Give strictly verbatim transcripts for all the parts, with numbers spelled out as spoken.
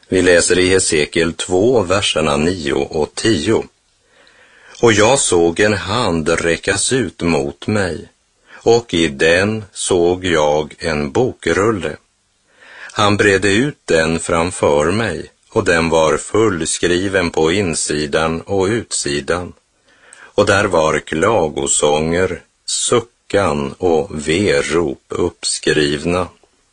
Vi läser i Hesekiel två, verserna nio och tio. Och jag såg en hand räckas ut mot mig, och i den såg jag en bokrulle. Han bredde ut den framför mig, och den var fullskriven på insidan och utsidan. Och där var klagosånger, suckan och verop uppskrivna.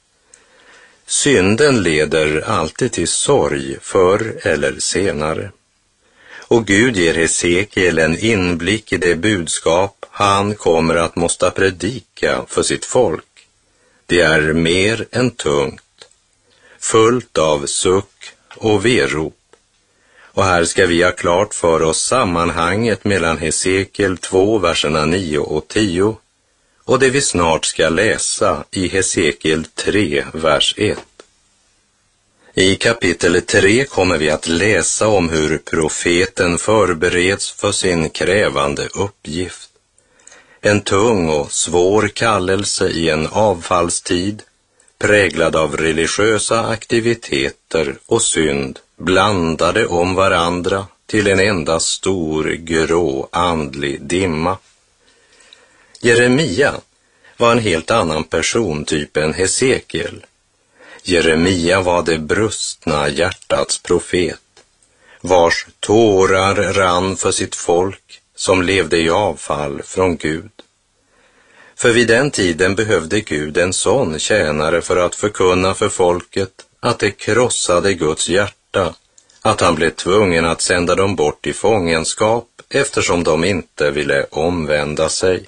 Synden leder alltid till sorg förr eller senare. Och Gud ger Hesekiel en inblick i det budskap han kommer att måste predika för sitt folk. Det är mer än tungt, fullt av suck och verop. Och här ska vi ha klart för oss sammanhanget mellan Hesekiel två, verserna nio och tio och det vi snart ska läsa i Hesekiel tre, vers ett. I kapitel tre kommer vi att läsa om hur profeten förbereds för sin krävande uppgift. En tung och svår kallelse i en avfallstid, präglad av religiösa aktiviteter och synd, blandade om varandra till en enda stor grå andlig dimma. Jeremia var en helt annan persontyp än Hesekiel. Jeremia var det brustna hjärtats profet, vars tårar rann för sitt folk som levde i avfall från Gud. För vid den tiden behövde Gud en sån tjänare för att förkunna för folket att det krossade Guds hjärta, att han blev tvungen att sända dem bort i fångenskap eftersom de inte ville omvända sig.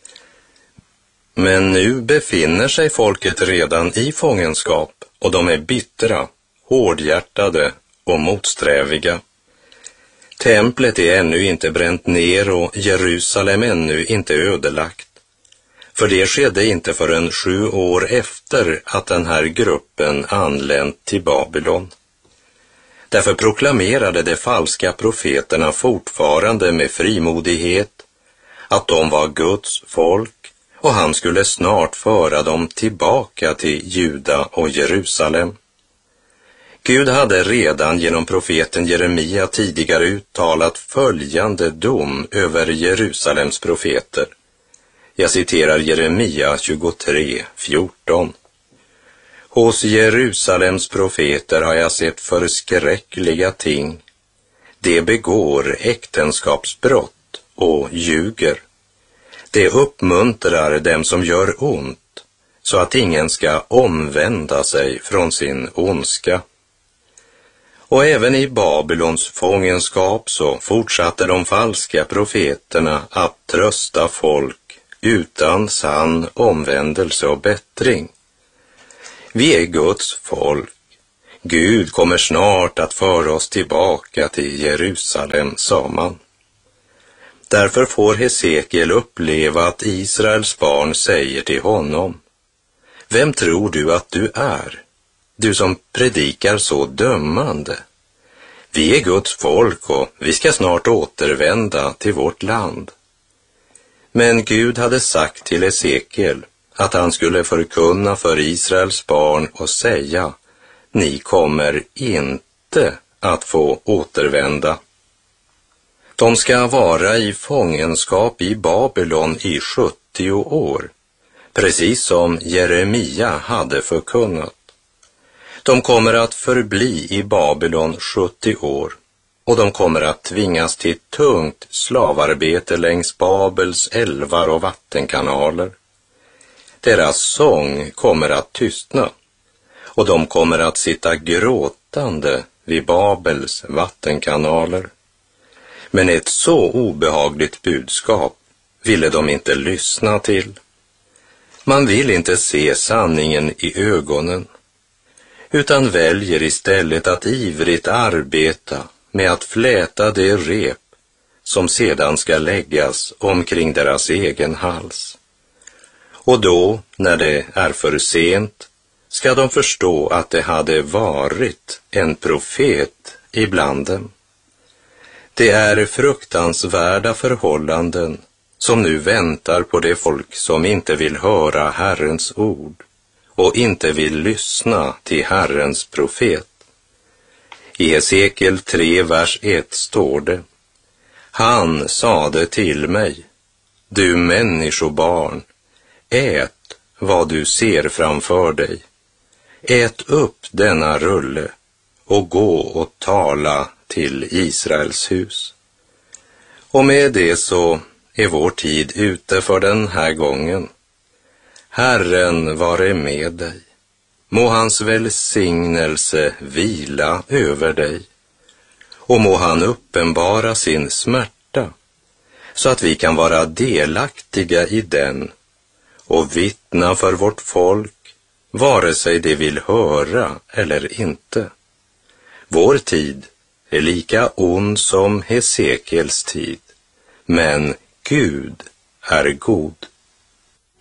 Men nu befinner sig folket redan i fångenskap och de är bittra, hårdhjärtade och motsträviga. Templet är ännu inte bränt ner och Jerusalem ännu inte ödelagt. För det skedde inte förrän sju år efter att den här gruppen anlänt till Babylon. Därför proklamerade de falska profeterna fortfarande med frimodighet att de var Guds folk och han skulle snart föra dem tillbaka till Juda och Jerusalem. Gud hade redan genom profeten Jeremia tidigare uttalat följande dom över Jerusalems profeter. Jag citerar Jeremia tjugotre, fjorton. Hos Jerusalems profeter har jag sett förskräckliga ting. De begår äktenskapsbrott och ljuger. Det uppmuntrar dem som gör ont, så att ingen ska omvända sig från sin ondska. Och även i Babylons fångenskap så fortsatte de falska profeterna att trösta folk utan sann omvändelse och bättring. Vi är Guds folk. Gud kommer snart att föra oss tillbaka till Jerusalem, sa man. Därför får Hesekiel uppleva att Israels barn säger till honom: vem tror du att du är, du som predikar så dömande? Vi är Guds folk och vi ska snart återvända till vårt land. Men Gud hade sagt till Hesekiel att han skulle förkunna för Israels barn och säga: ni kommer inte att få återvända. De ska vara i fångenskap i Babylon i sjuttio år, precis som Jeremia hade förkunnat. De kommer att förbli i Babylon sjuttio år och de kommer att tvingas till tungt slavarbete längs Babels älvar och vattenkanaler. Deras sång kommer att tystna och de kommer att sitta gråtande vid Babels vattenkanaler. Men ett så obehagligt budskap ville de inte lyssna till. Man vill inte se sanningen i ögonen, utan väljer istället att ivrigt arbeta med att fläta det rep som sedan ska läggas omkring deras egen hals. Och då, när det är för sent, ska de förstå att det hade varit en profet ibland dem. Det är fruktansvärda förhållanden som nu väntar på det folk som inte vill höra Herrens ord och inte vill lyssna till Herrens profet. I Hesekiel tre, vers ett står det: Han sade till mig, du människobarn, ät vad du ser framför dig. Ät upp denna rulle och gå och tala till Israels hus. Och med det så är vår tid ute för den här gången. Herren vare med dig. Må hans välsignelse vila över dig. Och må han uppenbara sin smärta så att vi kan vara delaktiga i den och vittna för vårt folk, vare sig de vill höra eller inte. Vår tid är lika ond som Hesekiels tid, men Gud är god.